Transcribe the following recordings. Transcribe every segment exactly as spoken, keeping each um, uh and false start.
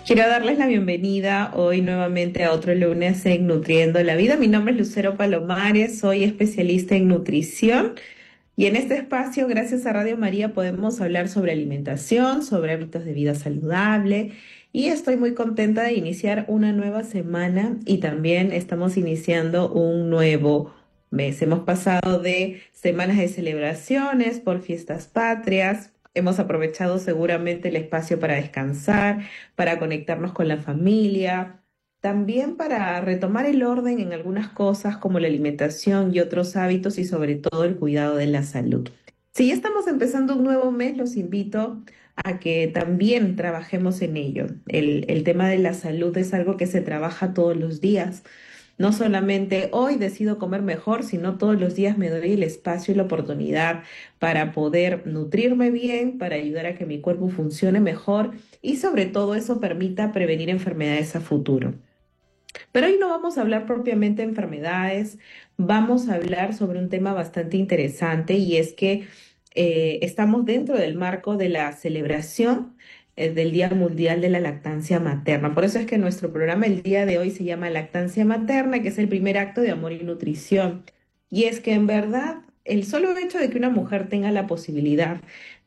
Quiero darles la bienvenida hoy nuevamente a otro lunes en Nutriendo la Vida. Mi nombre es Lucero Palomares, soy especialista en nutrición y en este espacio, gracias a Radio María, podemos hablar sobre alimentación, sobre hábitos de vida saludable y estoy muy contenta de iniciar una nueva semana y también estamos iniciando un nuevo mes. Hemos pasado de semanas de celebraciones por fiestas patrias. Hemos aprovechado seguramente el espacio para descansar, para conectarnos con la familia, también para retomar el orden en algunas cosas como la alimentación y otros hábitos y sobre todo el cuidado de la salud. Si ya estamos empezando un nuevo mes, los invito a que también trabajemos en ello. El, el tema de la salud es algo que se trabaja todos los días. No solamente hoy decido comer mejor, sino todos los días me doy el espacio y la oportunidad para poder nutrirme bien, para ayudar a que mi cuerpo funcione mejor y sobre todo eso permita prevenir enfermedades a futuro. Pero hoy no vamos a hablar propiamente de enfermedades, vamos a hablar sobre un tema bastante interesante y es que eh, estamos dentro del marco de la celebración eh, del Día Mundial de la Lactancia Materna. Por eso es que nuestro programa el día de hoy se llama Lactancia Materna, que es el primer acto de amor y nutrición. Y es que en verdad el solo hecho de que una mujer tenga la posibilidad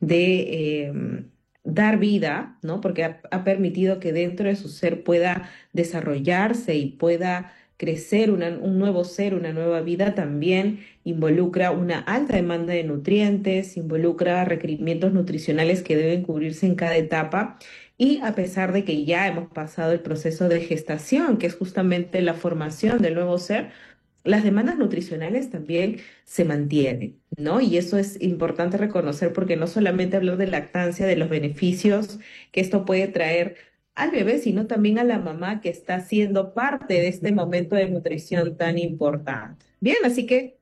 de... eh, dar vida, ¿no? Porque ha, ha permitido que dentro de su ser pueda desarrollarse y pueda crecer una- un nuevo ser, una nueva vida, también involucra una alta demanda de nutrientes, involucra requerimientos nutricionales que deben cubrirse en cada etapa. Y a pesar de que ya hemos pasado el proceso de gestación, que es justamente la formación del nuevo ser, las demandas nutricionales también se mantienen, ¿no? Y eso es importante reconocer porque no solamente hablar de lactancia, de los beneficios que esto puede traer al bebé, sino también a la mamá que está siendo parte de este momento de nutrición tan importante. Bien, así que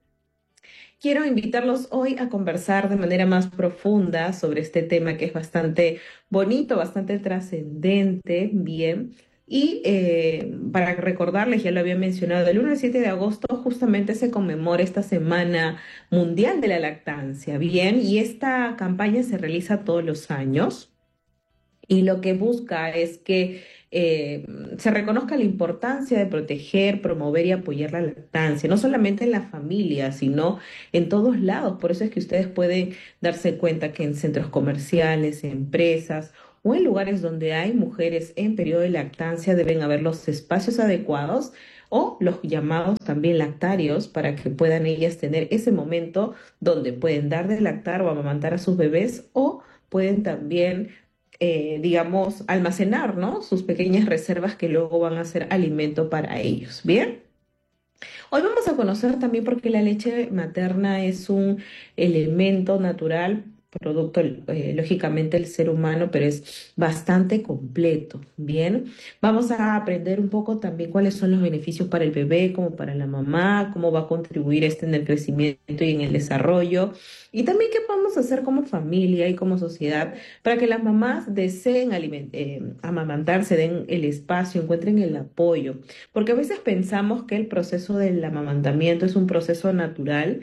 quiero invitarlos hoy a conversar de manera más profunda sobre este tema que es bastante bonito, bastante trascendente, bien. Y eh, para recordarles, ya lo había mencionado, el uno al siete de agosto justamente se conmemora esta Semana Mundial de la Lactancia, bien, y esta campaña se realiza todos los años y lo que busca es que eh, se reconozca la importancia de proteger, promover y apoyar la lactancia, no solamente en la familia, sino en todos lados. Por eso es que ustedes pueden darse cuenta que en centros comerciales, empresas o en lugares donde hay mujeres en periodo de lactancia deben haber los espacios adecuados o los llamados también lactarios para que puedan ellas tener ese momento donde pueden dar de lactar o amamantar a sus bebés o pueden también eh, digamos, almacenar, ¿no? Sus pequeñas reservas que luego van a ser alimento para ellos. Bien. Hoy vamos a conocer también por qué la leche materna es un elemento natural, producto eh, lógicamente del ser humano, pero es bastante completo. Bien, vamos a aprender un poco también cuáles son los beneficios para el bebé, como para la mamá, cómo va a contribuir este en el crecimiento y en el desarrollo, y también qué podemos hacer como familia y como sociedad para que las mamás deseen aliment- eh, amamantarse, den el espacio, encuentren el apoyo. Porque a veces pensamos que el proceso del amamantamiento es un proceso natural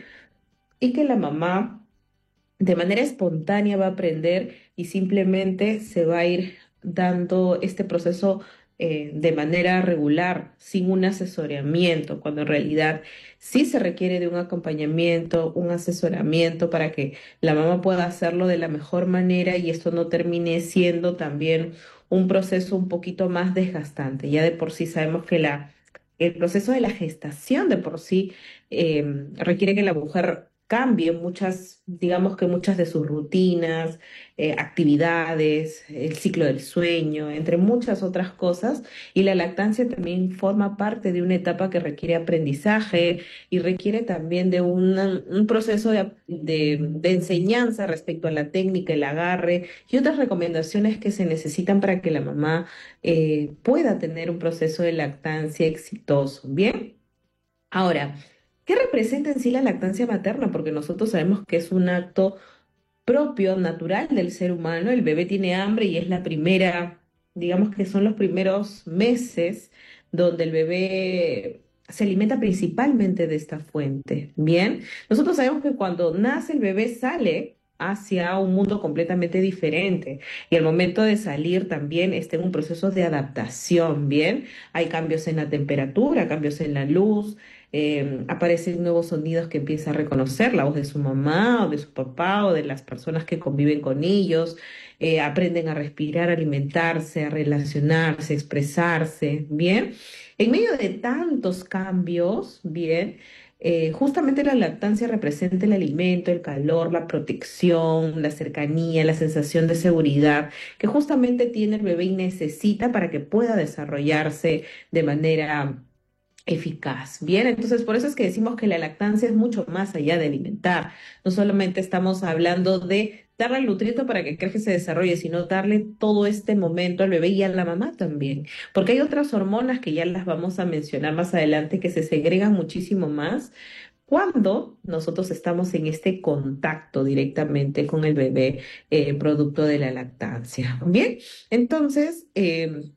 y que la mamá de manera espontánea va a aprender y simplemente se va a ir dando este proceso eh, de manera regular, sin un asesoramiento, cuando en realidad sí se requiere de un acompañamiento, un asesoramiento para que la mamá pueda hacerlo de la mejor manera y esto no termine siendo también un proceso un poquito más desgastante. Ya de por sí sabemos que la, el proceso de la gestación de por sí eh, requiere que la mujer cambie muchas, digamos que muchas de sus rutinas, eh, actividades, el ciclo del sueño, entre muchas otras cosas. Y la lactancia también forma parte de una etapa que requiere aprendizaje y requiere también de una- un proceso de, de de enseñanza respecto a la técnica, el agarre y otras recomendaciones que se necesitan para que la mamá eh, pueda tener un proceso de lactancia exitoso. Bien. Ahora, ¿qué representa en sí la lactancia materna? Porque nosotros sabemos que es un acto propio, natural del ser humano. El bebé tiene hambre y es la primera, digamos que son los primeros meses donde el bebé se alimenta principalmente de esta fuente. Bien, nosotros sabemos que cuando nace el bebé sale. hacia un mundo completamente diferente. Y al momento de salir también está en un proceso de adaptación, ¿bien? Hay cambios en la temperatura, cambios en la luz, eh, aparecen nuevos sonidos que empieza a reconocer, la voz de su mamá o de su papá o de las personas que conviven con ellos, eh, aprenden a respirar, a alimentarse, a relacionarse, a expresarse, ¿bien? En medio de tantos cambios, ¿bien? Eh, justamente la lactancia representa el alimento, el calor, la protección, la cercanía, la sensación de seguridad que justamente tiene el bebé y necesita para que pueda desarrollarse de manera eficaz. Bien, entonces por eso es que decimos que la lactancia es mucho más allá de alimentar. No solamente estamos hablando de darle el nutriente para que crezca y se desarrolle, sino darle todo este momento al bebé y a la mamá también. Porque hay otras hormonas que ya las vamos a mencionar más adelante que se segregan muchísimo más cuando nosotros estamos en este contacto directamente con el bebé, eh, producto de la lactancia. Bien, entonces, eh,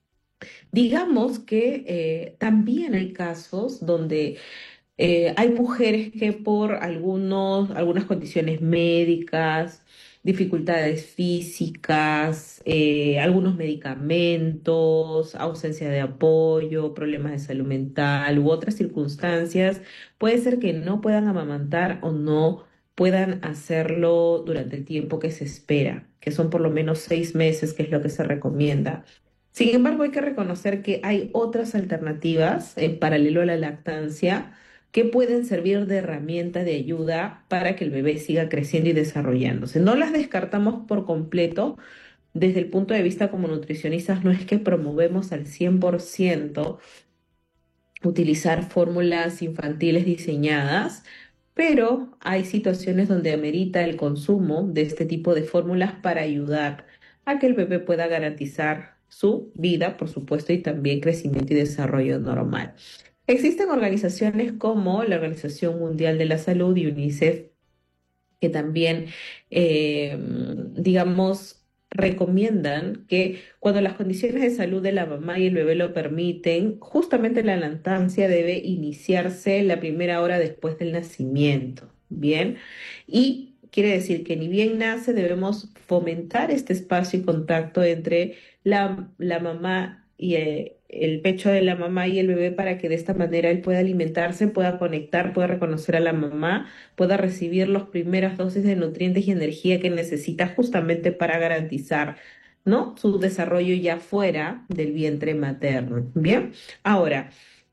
digamos que eh, también hay casos donde eh, hay mujeres que por algunos, algunas condiciones médicas, dificultades físicas, eh, algunos medicamentos, ausencia de apoyo, problemas de salud mental u otras circunstancias, puede ser que no puedan amamantar o no puedan hacerlo durante el tiempo que se espera, que son por lo menos seis meses, que es lo que se recomienda. Sin embargo, hay que reconocer que hay otras alternativas en paralelo a la lactancia que pueden servir de herramienta de ayuda para que el bebé siga creciendo y desarrollándose. No las descartamos por completo. Desde el punto de vista como nutricionistas, no es que promovemos al cien por ciento utilizar fórmulas infantiles diseñadas, pero hay situaciones donde amerita el consumo de este tipo de fórmulas para ayudar a que el bebé pueda garantizar su vida, por supuesto, y también crecimiento y desarrollo normal. Existen organizaciones como la Organización Mundial de la Salud y UNICEF que también, eh, digamos, recomiendan que cuando las condiciones de salud de la mamá y el bebé lo permiten, justamente la lactancia debe iniciarse la primera hora después del nacimiento, ¿bien? Y quiere decir que ni bien nace, debemos fomentar este espacio y contacto entre la, la mamá y eh, el pecho de la mamá y el bebé para que de esta manera él pueda alimentarse, pueda conectar, pueda reconocer a la mamá, pueda recibir las primeras dosis de nutrientes y energía que necesita justamente para garantizar, ¿no?, su desarrollo ya fuera del vientre materno. Bien, ahora,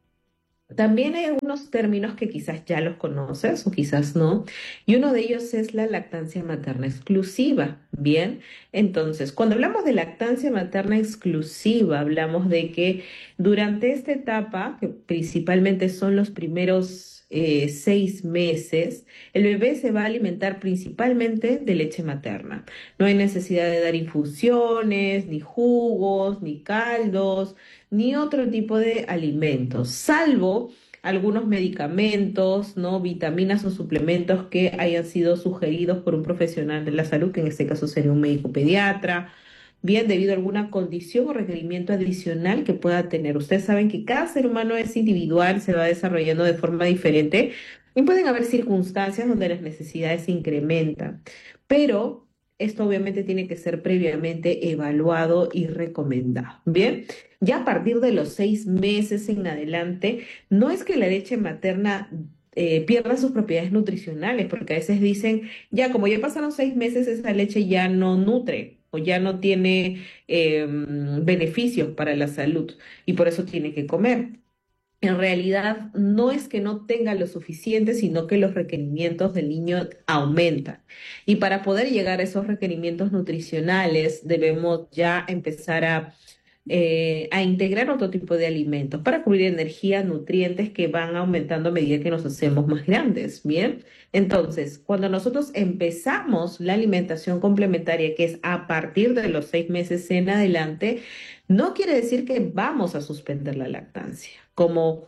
también hay algunos términos que quizás ya los conoces o quizás no, y uno de ellos es la lactancia materna exclusiva. Bien, entonces, cuando hablamos de lactancia materna exclusiva, hablamos de que durante esta etapa, que principalmente son los primeros eh, seis meses, el bebé se va a alimentar principalmente de leche materna. No hay necesidad de dar infusiones, ni jugos, ni caldos ni otro tipo de alimentos, salvo algunos medicamentos, ¿no?, vitaminas o suplementos que hayan sido sugeridos por un profesional de la salud, que en este caso sería un médico pediatra, bien debido a alguna condición o requerimiento adicional que pueda tener. Ustedes saben que cada ser humano es individual, se va desarrollando de forma diferente y pueden haber circunstancias donde las necesidades se incrementan, pero esto obviamente tiene que ser previamente evaluado y recomendado. Bien, ya a partir de los seis meses en adelante, no es que la leche materna eh, pierda sus propiedades nutricionales, porque a veces dicen, ya como ya pasaron seis meses, esa leche ya no nutre o ya no tiene eh, beneficios para la salud y por eso tiene que comer. En realidad no es que no tenga lo suficiente, sino que los requerimientos del niño aumentan. Y para poder llegar a esos requerimientos nutricionales, debemos ya empezar a, eh, a integrar otro tipo de alimentos para cubrir energía, nutrientes que van aumentando a medida que nos hacemos más grandes. Bien, entonces, cuando nosotros empezamos la alimentación complementaria, que es a partir de los seis meses en adelante, no quiere decir que vamos a suspender la lactancia. Como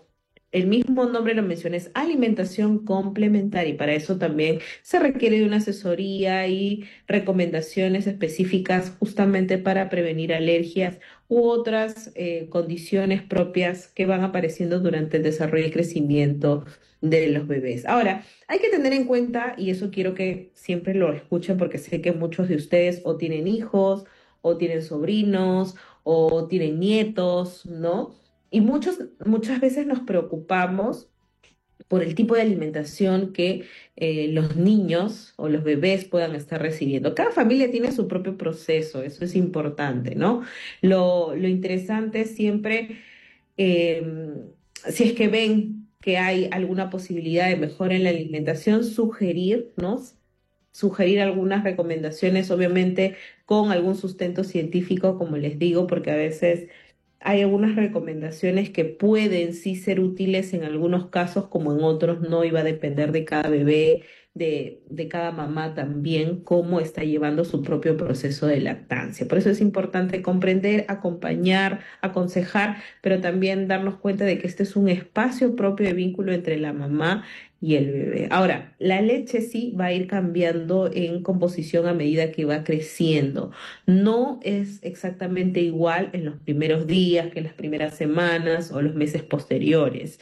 el mismo nombre lo menciona, es alimentación complementaria y para eso también se requiere de una asesoría y recomendaciones específicas justamente para prevenir alergias u otras eh, condiciones propias que van apareciendo durante el desarrollo y crecimiento de los bebés. Ahora, hay que tener en cuenta, y eso quiero que siempre lo escuchen porque sé que muchos de ustedes o tienen hijos, o tienen sobrinos, o tienen nietos, ¿no? Y muchos, muchas veces nos preocupamos por el tipo de alimentación que eh, los niños o los bebés puedan estar recibiendo. Cada familia tiene su propio proceso, eso es importante, ¿no? Lo, lo interesante es siempre, eh, si es que ven que hay alguna posibilidad de mejora en la alimentación, sugerir, ¿no? Sugerir algunas recomendaciones, obviamente con algún sustento científico, como les digo, porque a veces hay algunas recomendaciones que pueden sí ser útiles en algunos casos, como en otros no, y va a depender de cada bebé, de, de cada mamá también, cómo está llevando su propio proceso de lactancia. Por eso es importante comprender, acompañar, aconsejar, pero también darnos cuenta de que este es un espacio propio de vínculo entre la mamá y el bebé. Ahora, la leche sí va a ir cambiando en composición a medida que va creciendo. No es exactamente igual en los primeros días que en las primeras semanas o los meses posteriores.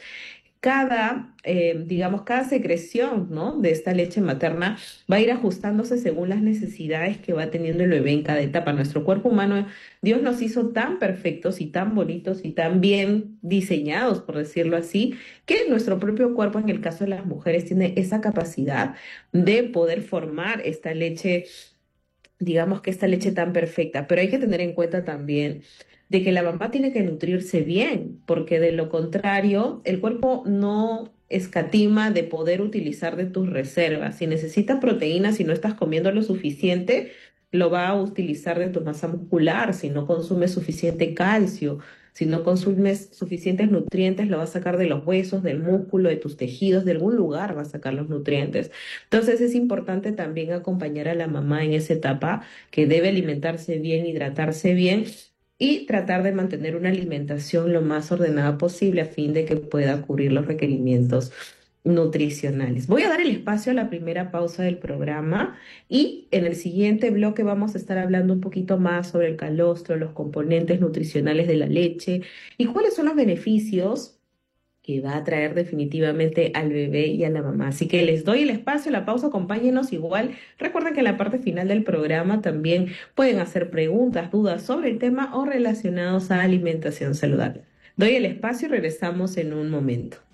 Cada, eh, digamos, cada secreción, ¿no? De esta leche materna va a ir ajustándose según las necesidades que va teniendo el bebé en cada etapa. Nuestro cuerpo humano, Dios nos hizo tan perfectos y tan bonitos y tan bien diseñados, por decirlo así, que nuestro propio cuerpo, en el caso de las mujeres, tiene esa capacidad de poder formar esta leche, digamos que esta leche tan perfecta, pero hay que tener en cuenta también de que la mamá tiene que nutrirse bien, porque de lo contrario, el cuerpo no escatima de poder utilizar de tus reservas. Si necesitas proteínas, si no estás comiendo lo suficiente, lo va a utilizar de tu masa muscular. Si no consumes suficiente calcio, si no consumes suficientes nutrientes, lo va a sacar de los huesos, del músculo, de tus tejidos, de algún lugar va a sacar los nutrientes. Entonces es importante también acompañar a la mamá en esa etapa, que debe alimentarse bien, hidratarse bien y tratar de mantener una alimentación lo más ordenada posible a fin de que pueda cubrir los requerimientos nutricionales. Voy a dar el espacio a la primera pausa del programa y en el siguiente bloque vamos a estar hablando un poquito más sobre el calostro, los componentes nutricionales de la leche y cuáles son los beneficios que va a traer definitivamente al bebé y a la mamá. Así que les doy el espacio, la pausa, acompáñenos igual. Recuerden que en la parte final del programa también pueden hacer preguntas, dudas sobre el tema o relacionados a alimentación saludable. Doy el espacio y regresamos en un momento.